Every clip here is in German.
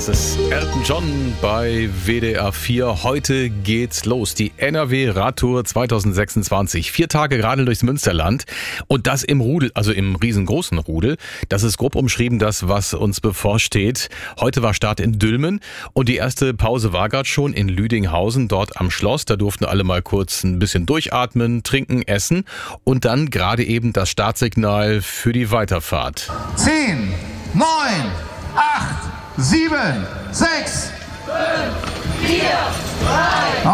Das ist Elton John bei WDR 4. Heute geht's los. Die NRW-Radtour 2026. 4 Tage radeln durchs Münsterland. Und das im Rudel, also im riesengroßen Rudel. Das ist grob umschrieben, das, was uns bevorsteht. Heute war Start in Dülmen. Und die erste Pause war gerade schon in Lüdinghausen, dort am Schloss. Da durften alle mal kurz ein bisschen durchatmen, trinken, essen. Und dann gerade eben das Startsignal für die Weiterfahrt. 10, 9, 8, 7, 6, 5, 4, 3, 2,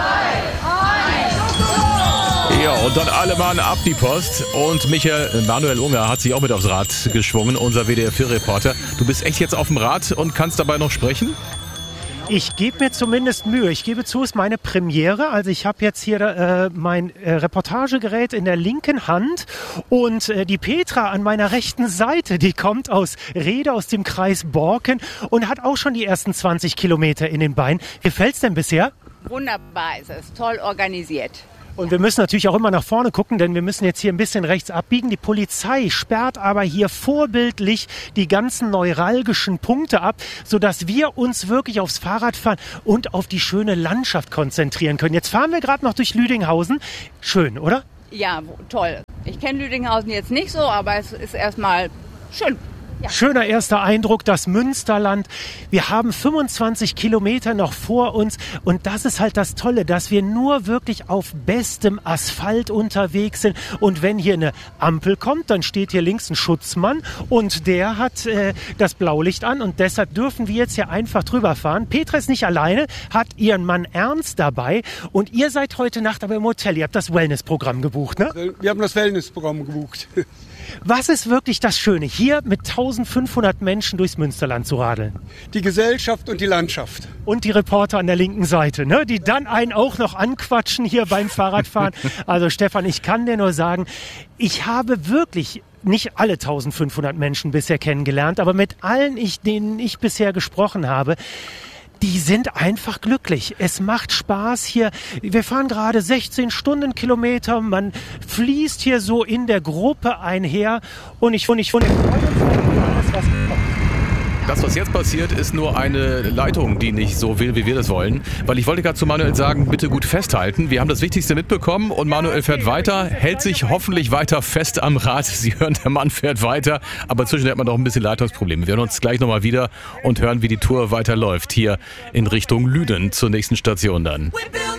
1. Ja, und dann alle Mann ab die Post. Und Manuel Unger hat sich auch mit aufs Rad geschwungen, unser WDR 4-Reporter. Du bist echt jetzt auf dem Rad und kannst dabei noch sprechen? Ich gebe mir zumindest Mühe. Ich gebe zu, es ist meine Premiere. Also ich habe jetzt hier mein Reportagegerät in der linken Hand und die Petra an meiner rechten Seite, die kommt aus Rhede, aus dem Kreis Borken und hat auch schon die ersten 20 Kilometer in den Beinen. Wie gefällt's denn bisher? Wunderbar ist es, toll organisiert. Und wir müssen natürlich auch immer nach vorne gucken, denn wir müssen jetzt hier ein bisschen rechts abbiegen. Die Polizei sperrt aber hier vorbildlich die ganzen neuralgischen Punkte ab, sodass wir uns wirklich aufs Fahrradfahren und auf die schöne Landschaft konzentrieren können. Jetzt fahren wir gerade noch durch Lüdinghausen. Schön, oder? Ja, toll. Ich kenne Lüdinghausen jetzt nicht so, aber es ist erstmal schön. Ja. Schöner erster Eindruck, das Münsterland. Wir haben 25 Kilometer noch vor uns und das ist halt das Tolle, dass wir nur wirklich auf bestem Asphalt unterwegs sind. Und wenn hier eine Ampel kommt, dann steht hier links ein Schutzmann und der hat das Blaulicht an und deshalb dürfen wir jetzt hier einfach drüber fahren. Petra ist nicht alleine, hat ihren Mann Ernst dabei und ihr seid heute Nacht aber im Hotel. Ihr habt das Wellnessprogramm gebucht, ne? Wir haben das Wellnessprogramm gebucht. Was ist wirklich das Schöne, hier mit 1500 Menschen durchs Münsterland zu radeln? Die Gesellschaft und die Landschaft. Und die Reporter an der linken Seite, ne? Die dann einen auch noch anquatschen hier beim Fahrradfahren. Also Stefan, ich kann dir nur sagen, ich habe wirklich nicht alle 1500 Menschen bisher kennengelernt, aber mit allen, denen ich bisher gesprochen habe, die sind einfach glücklich. Es macht Spaß hier. Wir fahren gerade 16 Stundenkilometer. Man fließt hier so in der Gruppe einher. Und ich freue mich alles, was kommt. Das, was jetzt passiert, ist nur eine Leitung, die nicht so will, wie wir das wollen. Weil ich wollte gerade zu Manuel sagen, bitte gut festhalten. Wir haben das Wichtigste mitbekommen und Manuel fährt weiter, hält sich hoffentlich weiter fest am Rad. Sie hören, der Mann fährt weiter, aber zwischendurch hat man noch ein bisschen Leitungsprobleme. Wir hören uns gleich nochmal wieder und hören, wie die Tour weiterläuft. Hier in Richtung Lüden zur nächsten Station dann.